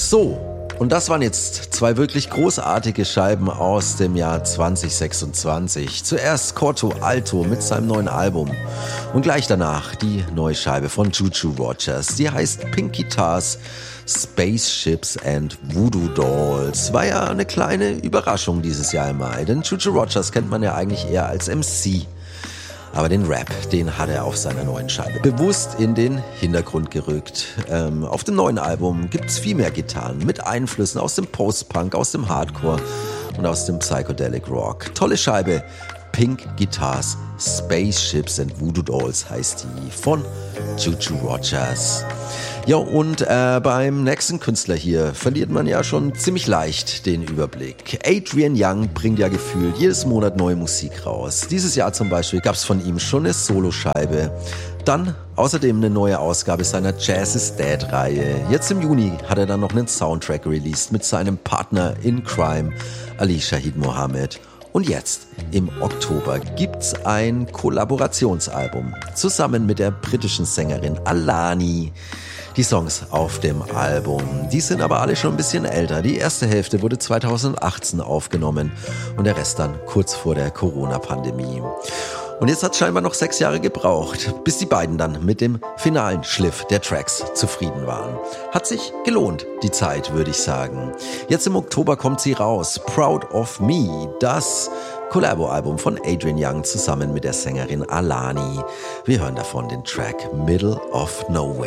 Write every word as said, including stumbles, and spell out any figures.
So, und das waren jetzt zwei wirklich großartige Scheiben aus dem Jahr zwanzig sechsundzwanzig. Zuerst Corto Alto mit seinem neuen Album und gleich danach die neue Scheibe von Juju Rogers. Die heißt Pink Guitars, Spaceships and Voodoo Dolls. War ja eine kleine Überraschung dieses Jahr im Mai, denn Juju Rogers kennt man ja eigentlich eher als M C. Aber den Rap, den hat er auf seiner neuen Scheibe bewusst in den Hintergrund gerückt. Ähm, auf dem neuen Album gibt's viel mehr Gitarren mit Einflüssen aus dem Post-Punk, aus dem Hardcore und aus dem Psychedelic Rock. Tolle Scheibe, Pink Guitars, Spaceships and Voodoo Dolls heißt die von Juju Rogers. Ja, und äh, beim nächsten Künstler hier verliert man ja schon ziemlich leicht den Überblick. Adrian Younge bringt ja gefühlt jedes Monat neue Musik raus. Dieses Jahr zum Beispiel gab es von ihm schon eine Soloscheibe. Dann außerdem eine neue Ausgabe seiner Jazz is Dead-Reihe. Jetzt im Juni hat er dann noch einen Soundtrack released mit seinem Partner in Crime, Ali Shaheed Mohammed. Und jetzt, im Oktober, gibt's ein Kollaborationsalbum zusammen mit der britischen Sängerin Alani. Die Songs auf dem Album, die sind aber alle schon ein bisschen älter. Die erste Hälfte wurde zweitausendachtzehn aufgenommen und der Rest dann kurz vor der Corona-Pandemie. Und jetzt hat es scheinbar noch sechs Jahre gebraucht, bis die beiden dann mit dem finalen Schliff der Tracks zufrieden waren. Hat sich gelohnt, die Zeit, würde ich sagen. Jetzt im Oktober kommt sie raus, Proud of Me, das Collabo-Album von Adrian Younge zusammen mit der Sängerin Alani. Wir hören davon den Track Middle of Nowhere.